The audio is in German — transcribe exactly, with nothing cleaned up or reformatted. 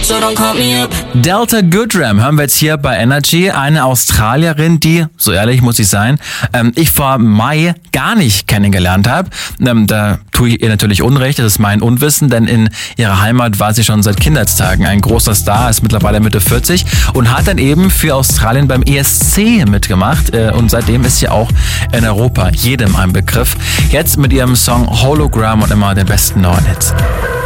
so don't call me up. Delta Goodrem hören wir jetzt hier bei Energy. Eine Australierin, die, so ehrlich muss ich sein, ähm, ich vor Mai gar nicht kennengelernt habe. Ähm, da tue ich ihr natürlich Unrecht, das ist mein Unwissen, denn in ihrer Heimat war sie schon seit Kindheitstagen ein großer Star, ist mittlerweile Mitte vierzig und hat dann eben für Australien beim E S C mitgemacht äh, und seitdem ist sie auch in Europa jedem ein Begriff. Jetzt mit ihrem Song Hologram und immer den besten neuen Hits.